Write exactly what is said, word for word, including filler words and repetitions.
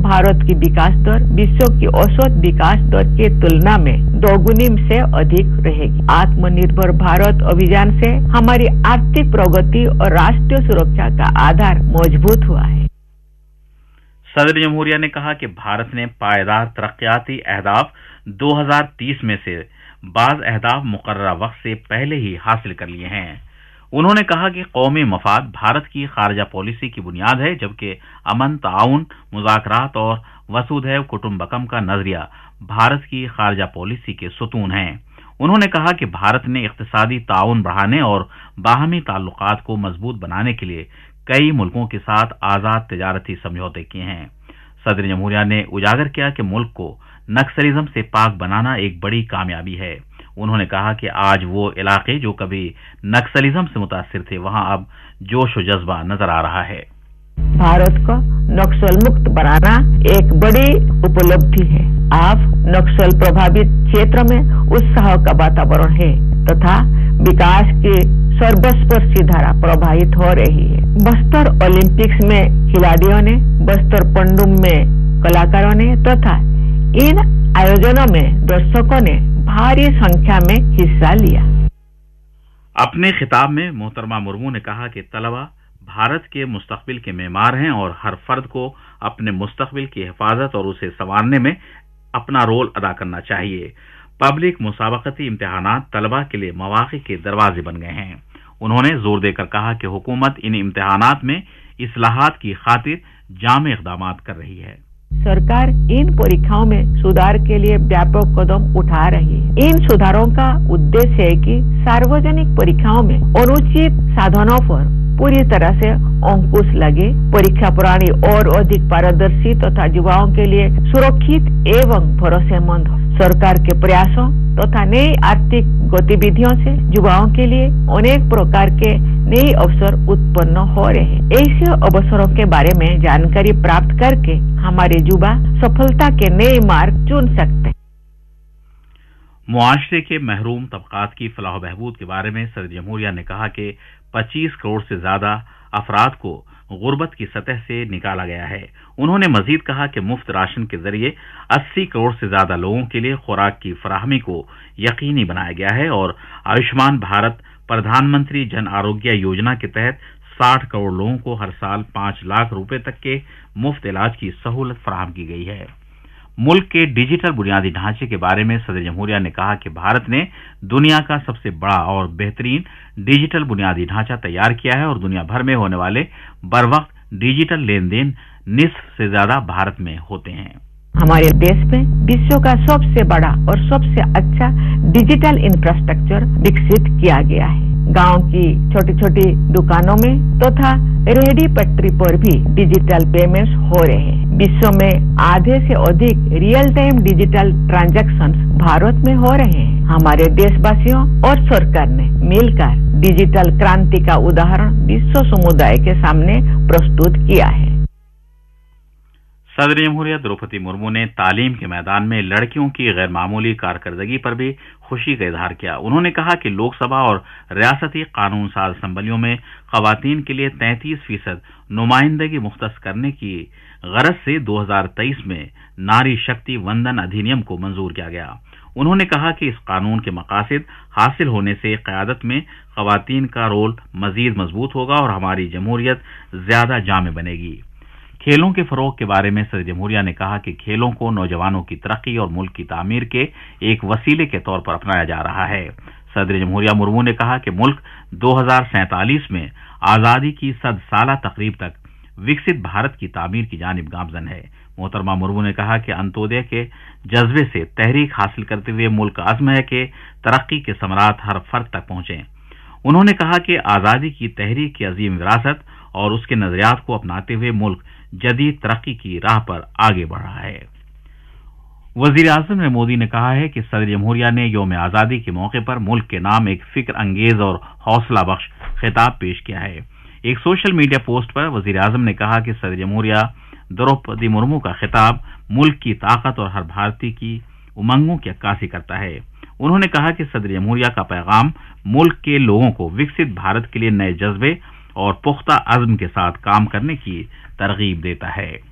भारत की विकास दर विश्व की औसत विकास दर की तुलना में दोगुनी से अधिक रहेगी। आत्मनिर्भर भारत अभियान से हमारी आर्थिक प्रगति और राष्ट्रीय सुरक्षा का आधार मजबूत हुआ है। सदर जमहूरिया ने कहा कि भारत ने पायदार तरक्याती अहदाफ दो हज़ार तीस में से बाज़ अहदाफ मुकर्ररा वक्त से पहले ही हासिल कर लिए हैं। उन्होंने कहा कि कौमी मफाद भारत की खारजा पॉलिसी की बुनियाद है, जबकि अमन, ताउन, मुज़ाकरात और वसुधैव कुटुंबकम का नजरिया भारत की खारजा पॉलिसी के सुतून हैं। उन्होंने कहा कि भारत ने इक्तिसादी ताउन बढ़ाने और बाहमी ताल्लुकात को मजबूत बनाने के लिए कई मुल्कों के साथ आज़ाद तिजारती समझौते किए हैं। सदर जमहूरिया ने उजागर किया कि मुल्क को नक्सलिज्म से पाक बनाना एक बड़ी कामयाबी है। उन्होंने कहा कि आज वो इलाके जो कभी नक्सलिज्म से मुतासिर थे, वहां अब जोश और जज्बा नजर आ रहा है। भारत को नक्सल मुक्त बनाना एक बड़ी उपलब्धि है। अब नक्सल प्रभावित क्षेत्र में उत्साह का वातावरण है तथा विकास की सर्वस्पर्शी धारा प्रभावित हो रही है। बस्तर ओलंपिक्स में खिलाड़ियों ने, बस्तर पंडुम में कलाकारों ने तथा इन आयोजनों में दर्शकों ने भारी संख्या में हिस्सा लिया। अपने खिताब में मोहतरमा मुर्मू ने कहा कि तलबा भारत के मुस्तकबिल के मेमार हैं और हर फर्द को अपने मुस्तकबिल की हिफाजत और उसे संवारने में अपना रोल अदा करना चाहिए। पब्लिक मुसाबकती इम्तिहानात तलबा के लिए मौक़े के दरवाजे बन गए हैं। उन्होंने जोर देकर कहा कि हुकूमत इन इम्तिहानात में इस्लाहात की खातिर जामे इक़दाम कर रही है। सरकार इन परीक्षाओं में सुधार के लिए व्यापक कदम उठा रही है। इन सुधारों का उद्देश्य है कि सार्वजनिक परीक्षाओं में अनुचित साधनों पर पूरी तरह से अंकुश लगे, परीक्षा प्रणाली और अधिक पारदर्शी तथा युवाओं के लिए सुरक्षित एवं भरोसेमंद हो। सरकार के प्रयासों तथा नई आर्थिक गतिविधियों से युवाओं के लिए अनेक प्रकार के नए अवसर उत्पन्न हो रहे हैं। ऐसे अवसरों के बारे में जानकारी प्राप्त करके हमारे युवा सफलता के नए मार्ग चुन सकते हैं। मुआशरे के महरूम तबकात की फलाह बहबूद के बारे में सदर जमहूरिया ने कहा कि पच्चीस करोड़ से ज्यादा अफराद को गुर्बत की सतह से निकाला गया है। उन्होंने मजीद कहा कि मुफ्त राशन के जरिए अस्सी करोड़ से ज्यादा लोगों के लिए खुराक की फराहमी को यकीनी बनाया गया है और आयुष्मान भारत प्रधानमंत्री जन आरोग्य योजना के तहत साठ करोड़ लोगों को हर साल पांच लाख रुपए तक के मुफ्त इलाज की सहूलत फराहम की गई है। मुल्क के डिजिटल बुनियादी ढांचे के बारे में सदर जमहूरिया ने कहा कि भारत ने दुनिया का सबसे बड़ा और बेहतरीन डिजिटल बुनियादी ढांचा तैयार किया है और दुनिया भर में होने वाले बरवक्त डिजिटल लेन देन निस्फ से ज्यादा भारत में होते हैं। हमारे देश में विश्व का सबसे बड़ा और सबसे अच्छा डिजिटल इंफ्रास्ट्रक्चर विकसित किया गया है। गांव की छोटी छोटी दुकानों में तथा तो रेहड़ी पटरी पर भी डिजिटल पेमेंट्स हो रहे हैं। विश्व में आधे से अधिक real time digital transactions Bharat में हो रहे हैं। हमारे देशवासियों और सरकार ने मिलकर डिजिटल क्रांति का उदाहरण विश्व समुदाय के सामने प्रस्तुत किया है। सदर जमहूरिया द्रौपदी मुर्मू ने तालीम के मैदान में लड़कियों की गैर मामूली कारकर्दगी पर भी खुशी का इजहार किया। उन्होंने कहा कि लोकसभा और रियासती कानून साज असम्बलियों में खवातीन के लिए तैंतीस फीसद नुमाइंदगी मुख्तस करने की गरज से दो हजार तेईस में नारी शक्ति वंदन अधिनियम को मंजूर किया गया। उन्होंने कहा कि इस कानून के मकासद हासिल होने से क़यादत में खवातीन का रोल मजीद मजबूत होगा और हमारी जमहूरियत ज्यादा जामे बनेगी। खेलों के फरोग के बारे में सदर जमहूरिया ने कहा कि खेलों को नौजवानों की तरक्की और मुल्क की तामीर के एक वसीले के तौर पर अपनाया जा रहा है। सदर जमहूरिया मुर्मू ने कहा कि मुल्क दो हजार सैंतालीस में आज़ादी की सद साला तकरीब तक विकसित भारत की तामीर की जानिब गामजन है। मोहतरमा मुर्मू ने कहा कि अंत्योदय के जज्बे से तहरीक हासिल करते हुए मुल्क का अज़्म है कि तरक्की के समरात हर फर्द तक पहुंचे। उन्होंने कहा कि आज़ादी की तहरीक की अजीम विरासत और उसके नजरियात को अपनाते हुए मुल्क जदीद तरक्की की राह पर आगे बढ़ रहा है। वजीर आज़म नरेंद्र मोदी ने कहा है कि सदर जमहूरिया ने यौम आज़ादी के मौके पर मुल्क के नाम एक फिक्र अंगेज और हौसला बख्श खिताब पेश किया है। एक सोशल मीडिया पोस्ट पर वजीर आज़म ने कहा कि सदर जमहूरिया द्रौपदी मुर्मू का खिताब मुल्क की ताकत और हर भारतीय की उमंगों की अक्कासी करता है। उन्होंने कहा कि सदर जमहूरिया का पैगाम मुल्क के लोगों को विकसित भारत के लिए नए जज्बे और पुख्ता अज़्म के साथ काम करने की तरगीब देता है।